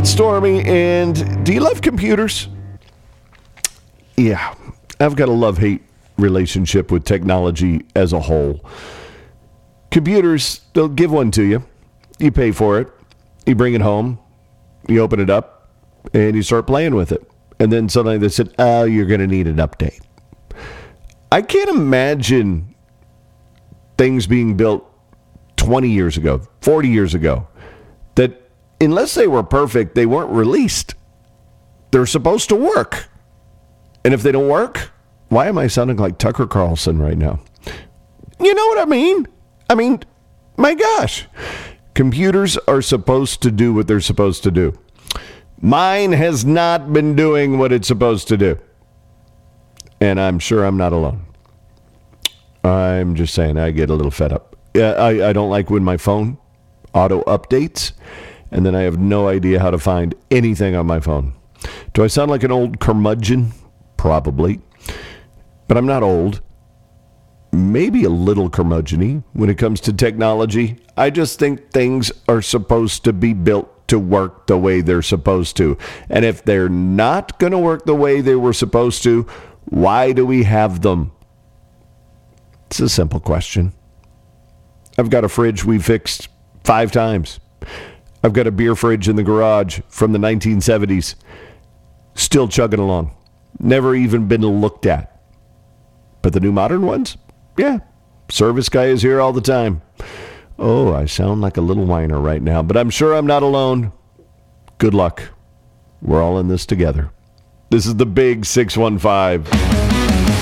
Stormy, and do you love computers? Yeah, I've got a love-hate relationship with technology as a whole. Computers, they'll give one to you. You pay for it. You bring it home. You open it up, and you start playing with it. And then suddenly they said, oh, you're going to need an update. I can't imagine things being built 20 years ago, 40 years ago, that unless they were perfect, they weren't released. They're supposed to work. And if they don't work, why am I sounding like Tucker Carlson right now? You know what I mean? I mean, my gosh. Computers are supposed to do what they're supposed to do. Mine has not been doing what it's supposed to do. And I'm sure I'm not alone. I'm just saying, I get a little fed up. I don't like when my phone auto updates, and then I have no idea how to find anything on my phone. Do I sound like an old curmudgeon? Probably. But I'm not old. Maybe a little curmudgeon-y when it comes to technology. I just think things are supposed to be built to work the way they're supposed to. And if they're not going to work the way they were supposed to, why do we have them? It's a simple question. I've got a fridge we fixed 5 times. I've got a beer fridge in the garage from the 1970s. Still chugging along. Never even been looked at. But the new modern ones? Yeah. Service guy is here all the time. Oh, I sound like a little whiner right now, but I'm sure I'm not alone. Good luck. We're all in this together. This is the Big 615.